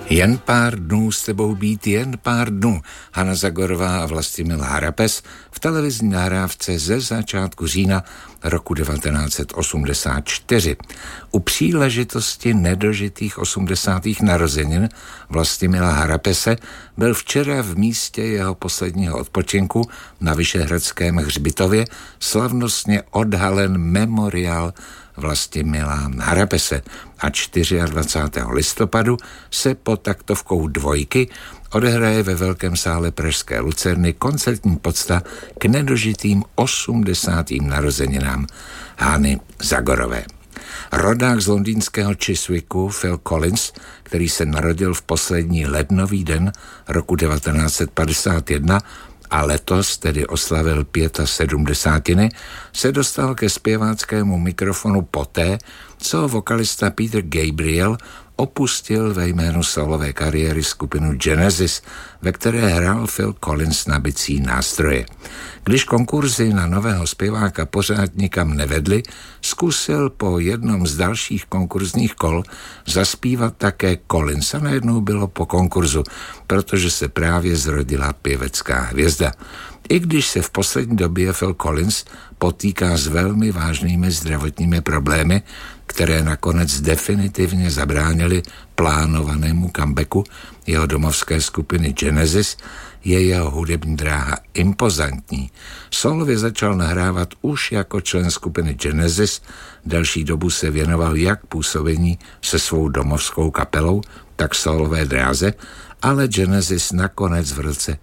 Jen pár dnů s tebou být, jen pár dnů. Hana Zagorová a Vlastimil Harapes v televizní nahrávce ze začátku října roku 1984. U příležitosti nedožitých 80. narozenin Vlastimila Harapese byl včera v místě jeho posledního odpočinku na Vyšehradském hřbitově slavnostně odhalen memoriál Vlastimila Harapese a 24. listopadu se pod taktovkou dvojky odehraje ve Velkém sále pražské Lucerny koncertní pocta k nedožitým 80. narozeninám Hany Zagorové. Rodák z londýnského Chiswicku Phil Collins, který se narodil v poslední lednový den roku 1951 a letos tedy oslavil 75, se dostal ke zpěváckému mikrofonu poté, co vokalista Peter Gabriel opustil ve jménu solové kariéry skupinu Genesis, ve které hrál Phil Collins na bicí nástroje. Když konkurzy na nového zpěváka pořád nikam nevedly, zkusil po jednom z dalších konkurzních kol zaspívat také Collins a najednou bylo po konkurzu, protože se právě zrodila pěvecká hvězda. I když se v poslední době Phil Collins potýká s velmi vážnými zdravotními problémy, které nakonec definitivně zabránily plánovanému comebacku jeho domovské skupiny Genesis, je jeho hudební dráha impozantní. Solově začal nahrávat už jako člen skupiny Genesis, delší dobu se věnoval jak působení se svou domovskou kapelou, tak solové dráze, ale Genesis nakonec v roce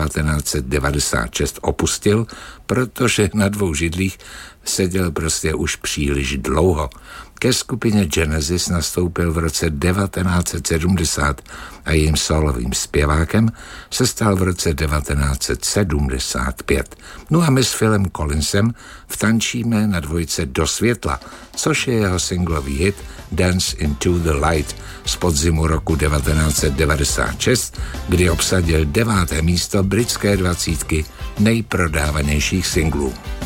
1996 opustil, protože na dvou židlích seděl prostě už příliš dlouho. Ke skupině Genesis nastoupil v roce 1970 a jejím solovým zpěvákem se stal v roce 1975. No a my s Philem Collinsem vtančíme na dvojce Do světla, což je jeho singlový hit Dance into the Light z podzimu roku 1996, kdy obsadil 9. místo britské 20 nejprodávanějších singlů.